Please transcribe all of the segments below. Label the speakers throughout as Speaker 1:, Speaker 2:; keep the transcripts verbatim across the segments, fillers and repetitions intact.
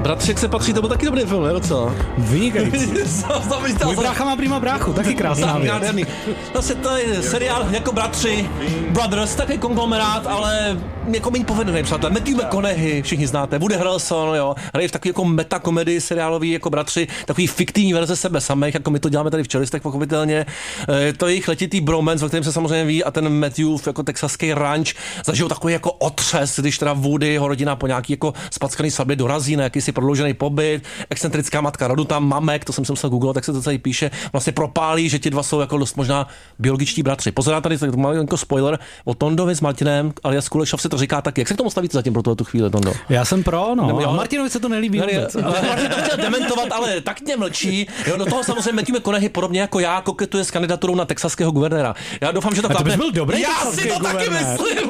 Speaker 1: Bratři, jak se patří, to byl taky dobrý film, nebo co?
Speaker 2: Vynikající. Můj brácha má prima bráchu, taky krásná věc.
Speaker 1: Zase to je seriál jako Bratři, Brothers, taky konglomerát, ale jako méně povedený, přátelé. Matthew McConaughey, všichni znáte, Woody Harrelson, jo, hrají v takový jako metakomedii seriálový jako Bratři, takový fiktivní verze sebe samých, jako my to děláme tady v Čelistech, pochopitelně. E, to je jejich letitý bromance, o kterém se samozřejmě ví, a ten Matthew jako texaský ranch zažil takový jako otřes, když teda Woody, jeho rodina po nějaký jako spackaný svatbě dorazí na jakýsi prodloužený pobyt, excentrická matka rodu tam Mamek, to jsem si musel googlovat, tak se to tady píše, vlastně propálí, že ti dva jsou jako dost možná biologičtí bratři. Pozor, tady to má jako spoiler o Tondovi s Martinem, alias Kulešov se to říká taky. Jak se k tomu stavíte zatím pro tuto chvíli, Tondo?
Speaker 2: Já jsem pro, no. A Martinovi se to nelíbí vůbec.
Speaker 1: Martin to chtěl dementovat, ale taktně mlčí. Jo, do toho samozřejmě Matthew McConaughey podobně jako já koketuje s kandidaturou na texaského guvernéra. Já doufám, že to
Speaker 2: klapne. To bys byl dobrý.
Speaker 1: Já si to taky myslím.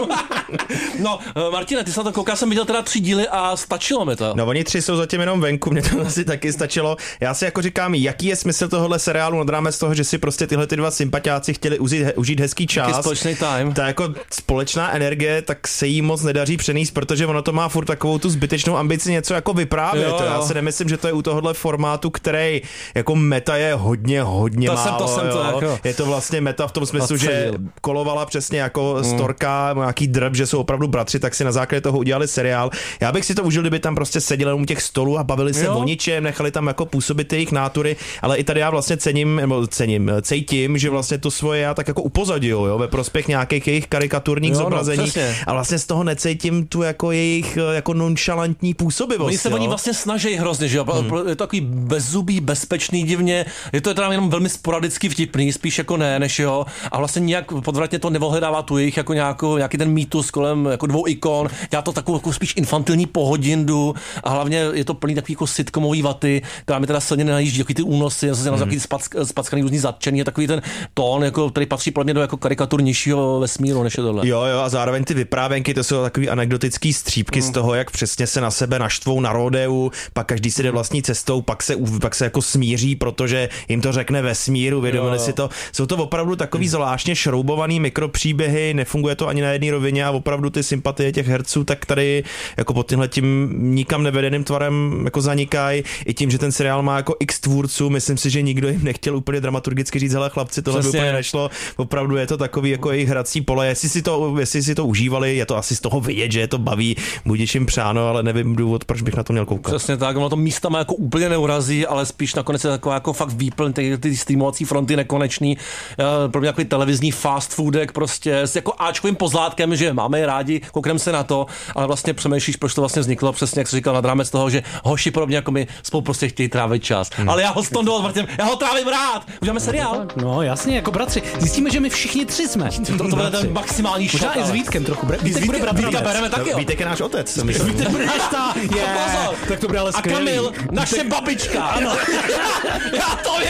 Speaker 1: No, Martine, ty jsi na to koukal, jsem viděl teda tři díly a stačilo mi to.
Speaker 3: No, oni tři jsou zatím jenom venku, mě to asi taky stačilo. Já si jako říkám, jaký je smysl tohohle seriálu nad rámec toho, že si prostě tyhle ty dva sympatiáci chtěli užít, užít hezký čas.
Speaker 1: Taký společný time.
Speaker 3: Ta jako společná energie, tak se jí moc nedaří přenést, protože ono to má furt takovou tu zbytečnou ambici něco jako vyprávět. Jo, jo. Já si nemyslím, že to je u tohohle formátu, který jako meta je hodně, hodně
Speaker 1: to
Speaker 3: málo.
Speaker 1: Jsem, to jsem to jako...
Speaker 3: Je to vlastně meta v tom smyslu, že kolovala přesně jako hmm. storka, nějaký drb, že jsou opravdu bratři, tak si na základě toho udělali seriál. Já bych si to užil, kdyby tam prostě seděli u těch stolů a bavili se jo. o ničem, nechali tam jako působit jejich nátury, ale i tady já vlastně cením, nebo cením, cítím, že vlastně to svoje já tak jako upozadil, jo, ve prospěch nějakých jejich karikaturních jo, zobrazení no, a vlastně z toho necítím tu jako jejich jako nonchalantní působivost.
Speaker 1: Oni se
Speaker 3: jo.
Speaker 1: oni vlastně snaží hrozně, že jo, hmm. je to takový bezzubý, bezpečný divně, je to teda jenom velmi sporadicky vtipný, spíš jako ne, než jo, a vlastně nějak podvratně to nevohledává tu jejich jako nějakou, nějaký ten mýtus kolem jako dvou ikon, dělá to takovou jako spíš infantilní pohodindu a hlavně je to plný takový jako sitcomový vaty, která mi teda silně nenajíždí, takový ty únosy, zase hmm. takový spack, spackaný různý zatčení, takový ten tón, jako, který patří podle mě do jako karikatur nižšího vesmíru, než je tohle.
Speaker 3: Jo, jo, a zároveň ty vyprávěnky, to jsou takový anekdotický střípky hmm. z toho, jak přesně se na sebe naštvou na rodeu, pak každý si jde vlastní cestou, pak se, pak se jako smíří, protože jim to řekne vesmíru, vědomili si to. Jsou to opravdu takový zvláštně šroubovaný mikropříběhy, nefunguje to ani na jedné rovině a opravdu ty sympatie těch herců tak tady jako pod tímhle tím nikam nevedeným tvarem jako zanikají. I tím, že ten seriál má jako x tvůrců, myslím si, že nikdo jim nechtěl úplně dramaturgicky říct, hele chlapci, tohle by úplně nešlo. Opravdu je to takový jako jejich hrací pole. Jestli si to, jestli si to užívali, je to asi z toho vidět, že je to baví, budiš jim přáno, ale nevím důvod, proč bych na to měl koukat.
Speaker 1: Přesně tak, ono to místama jako úplně neurazí, ale spíš nakonec je taková jako fakt výplň ty, ty streamovací fronty nekonečný. Pro mě takový televizní fast foodek prostě s jako áčkovým pozlátkem, že máme rádi, koukneme se na to, ale vlastně přemýšlíš, proč to vlastně vzniklo, přesně jak jsi říkal, nad rámec toho, že hoši podobně jako my spolu prostě chtějí trávit čas. Hmm. Ale já ho s Tondou Martinem, já ho trávím rád. Uděláme seriál?
Speaker 2: No jasně, jako bratři. Zjistíme, že my všichni tři jsme.
Speaker 1: To, to bude ten maximální šok.
Speaker 2: Možná i s Vítkem trochu. Vítek bude bratr.
Speaker 1: Vítka bereme taky.
Speaker 3: Vítek je náš otec.
Speaker 2: Vítek bude náš tá. Tak to bude ale
Speaker 1: skvělý. A Kamil, naše babička. Ano. Já to